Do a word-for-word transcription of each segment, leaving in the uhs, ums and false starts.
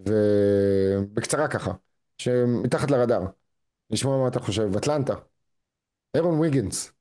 ובקצרה ככה, שמתחת לרדאר, נשמע מה אתה חושב. אטלנטה, אירון ויגינס.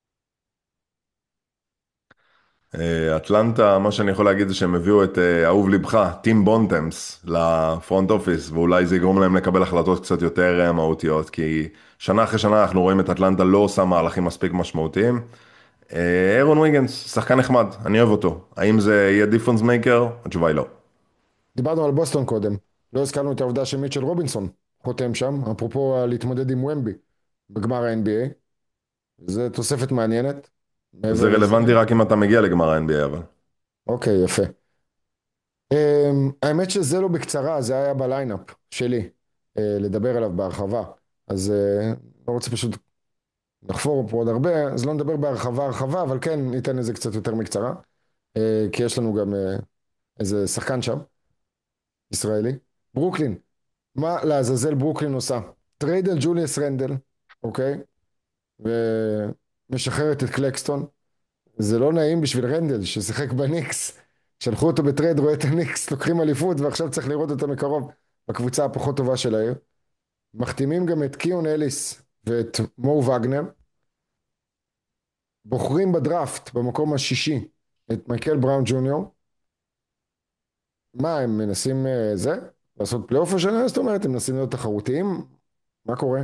אה, אטלנטה, מה שאני יכול להגיד זה שהם הביאו את אה, אהוב לבך, טים בונטמס, לפרונט אופיס, ואולי זה יגרום להם לקבל החלטות קצת יותר אה, מהותיות, כי שנה אחרי שנה אנחנו רואים את אטלנטה לא עושה מהלכים מספיק משמעותיים. אה, אירון ויגנס, שחקן נחמד, אני אוהב אותו. האם זה יהיה דיפרנס מייקר? התשובה היא לא. דיברנו על בוסטון קודם, לא הזכרנו את העובדה שמיטשל רובינסון חותם שם, אפרופו להתמודד עם ומבי בגמר ה-אן בי איי. זה תוספת מעניינת. זה מעבר לזה, רלוונטי רק אם אתה מגיע לגמר ה-אן בי איי, אבל. אוקיי, יפה. Um, האמת שזה לא בקצרה, זה היה בליינאפ שלי, uh, לדבר עליו בהרחבה. אז uh, לא רוצה פשוט לחפור פה עוד הרבה, אז לא נדבר בהרחבה הרחבה, אבל כן ניתן לזה קצת יותר מקצרה, uh, כי יש לנו גם uh, איזה שחקן שם, ישראלי. ברוקלין, מה לעזאזל ברוקלין עושה? טרייד על ג'וליאס רנדל, אוקיי? ומשחררת את קלקסטון. זה לא נעים בשביל רנדל ששיחק בניקס, שלחו אותו בטרייד, רואה את הניקס לוקחים אליפות ועכשיו צריך לראות אותה מקרוב בקבוצה הפחות טובה של העיר. מחתימים גם את קיון אליס ואת מו וגנר, בוחרים בדראפט במקום השישי את מייקל בראון ג'וניור. מה הם מנסים אה, זה? לעשות פלייאוף השנה? זאת אומרת הם מנסים להיות תחרותיים? מה קורה?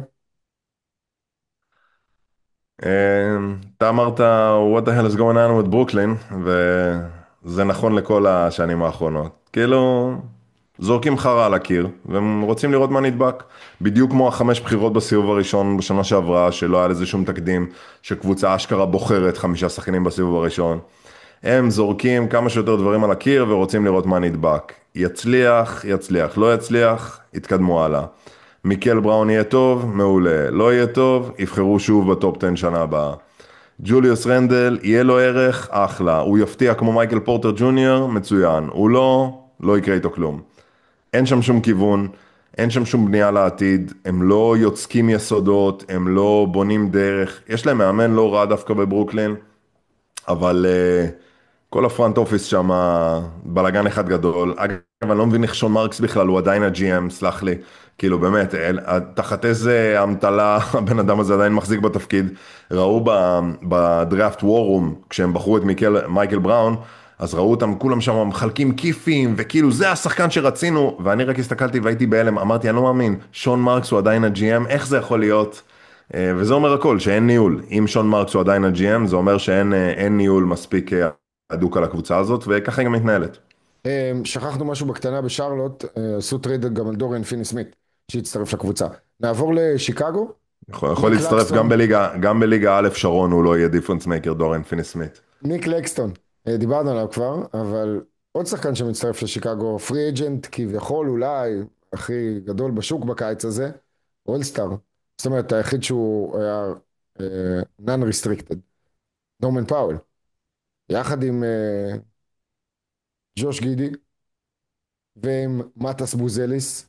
אה, אתה אמרת, what the hell is going on with ברוקלין, וזה נכון לכל השנים האחרונות. כאילו, זורקים חרא על הקיר, והם רוצים לראות מה נדבק. בדיוק כמו החמש בחירות בסיבוב הראשון בשנה שעברה, שלא היה לזה שום תקדים, שקבוצה אשכרה בוחרת חמישה שחקנים בסיבוב הראשון. הם זורקים כמה שיותר דברים על הקיר ורוצים לראות מה נדבק. יצליח, יצליח, לא יצליח, יתקדמו הלאה. מיקל בראון יהיה טוב, מעולה. לא יהיה טוב, יבחרו שוב בטופ עשר שנה הבאה. ג'וליוס רנדל, יהיה לו ערך, אחלה. הוא יפתיע כמו מייקל פורטר ג'וניור, מצוין. הוא לא, לא יקרה איתו כלום. אין שם שום כיוון, אין שם שום בנייה לעתיד, הם לא יוצקים יסודות, הם לא בונים דרך. יש להם מאמן לא רע דווקא בברוקלין, אבל uh, כל הפרונט אופיס שם בלגן אחד גדול. אגב, אני לא מבין איך שון מרקס בכלל, הוא עדיין הג'י אם, סלח לי. כאילו באמת, אל, תחת איזה אמתלה הבן אדם הזה עדיין מחזיק בתפקיד. ראו ב- בדראפט וורום, כשהם בחרו את מיקל, מייקל בראון, אז ראו אותם כולם שם מחלקים כיפים, וכאילו זה השחקן שרצינו, ואני רק הסתכלתי והייתי בהלם, אמרתי, אני לא מאמין, שון מרקס הוא עדיין ה-ג'י אם, איך זה יכול להיות? אה, וזה אומר הכל, שאין ניהול. אם שון מרקס הוא עדיין ה-ג'י אם, זה אומר שאין אה, אין ניהול מספיק אה, הדוק על הקבוצה הזאת, וככה היא גם מתנהלת. אה, שכחנו משהו בקטנה בשרלוט, אה, עשו טרייד גם על דוריאן פיני סמית שהצטרף לקבוצה. נעבור לשיקגו. יכול, יכול ניק להצטרף גם לקסטון. בליגה, גם בליגה א' שרון הוא לא יהיה דיפרנס מייקר דורן פיני סמית. ניק לקסטון, אה, דיברנו עליו כבר, אבל עוד שחקן שמצטרף לשיקגו, פרי אג'נט כביכול אולי הכי גדול בשוק בקיץ הזה, אולסטאר. זאת אומרת היחיד שהוא היה נון ריסטריקטד, נורמן פאוול, יחד עם אה, ג'וש גידי ועם מטס בוזליס.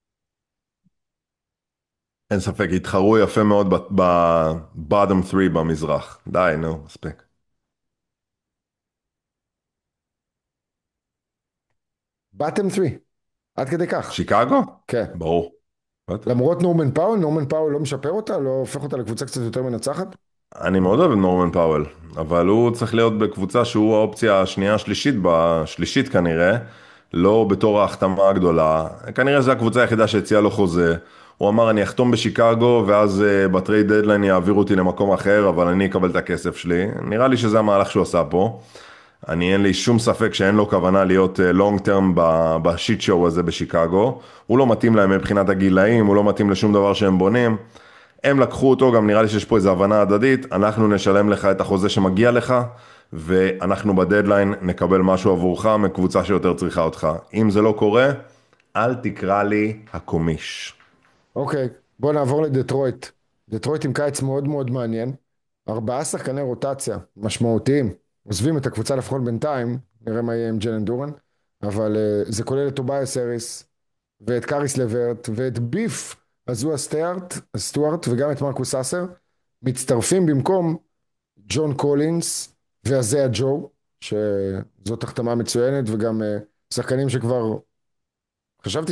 אין ספק, התחרו יפה מאוד ב-bottom three במזרח. די, נו, מספיק. באטם שלוש, עד כדי כך. שיקגו? כן. ברור. בטח. למרות נורמן פאוול, נורמן פאוול לא משפר אותה, לא הופך אותה לקבוצה קצת יותר מנצחת. אני מאוד אוהב את נורמן פאוול, אבל הוא צריך להיות בקבוצה שהוא האופציה השנייה השלישית, בשלישית כנראה, לא בתור ההחתמה הגדולה. כנראה זו הקבוצה היחידה שהציעה לו חוזה. הוא אמר אני אחתום בשיקגו ואז uh, בטרייד דדליין יעבירו אותי למקום אחר, אבל אני אקבל את הכסף שלי. נראה לי שזה המהלך שהוא עשה פה. אני אין לי שום ספק שאין לו כוונה להיות לונג טרם בשיט שואו הזה בשיקגו. הוא לא מתאים להם מבחינת הגילאים, הוא לא מתאים לשום דבר שהם בונים. הם לקחו אותו, גם נראה לי שיש פה איזו הבנה הדדית, אנחנו נשלם לך את החוזה שמגיע לך, ואנחנו בדדליין נקבל משהו עבורך מקבוצה שיותר צריכה אותך. אם זה לא קורה, אל תקרא לי הקומיש. אוקיי, בוא נעבור לדטרויט. דטרויט עם קיץ מאוד מאוד מעניין. ארבעה שחקני רוטציה משמעותיים. עוזבים את הקבוצה לפחות בינתיים, נראה מה יהיה עם ג'לן דורן, אבל uh, זה כולל את טובייס אריס, ואת קאריס לברט, ואת ביף הזואה סטוארט, סטוארט, וגם את מרקוס אסר, מצטרפים במקום ג'ון קולינס והזיה ג'ו, שזאת החתמה מצוינת, וגם uh, שחקנים שכבר חשבתי